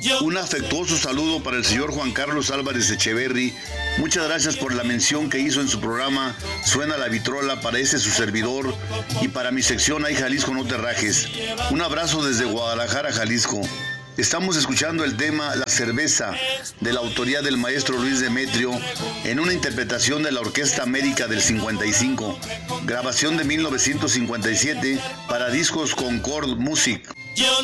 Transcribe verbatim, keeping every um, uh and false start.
Un afectuoso saludo para el señor Juan Carlos Álvarez Echeverry. Muchas gracias por la mención que hizo en su programa Suena la Vitrola para ese su servidor y para mi sección Ay Jalisco no te rajes. Un abrazo desde Guadalajara, Jalisco. Estamos escuchando el tema La Cerveza, de la autoría del maestro Luis Demetrio, en una interpretación de la Orquesta América del cincuenta y cinco, grabación de mil novecientos cincuenta y siete para discos Concord Music.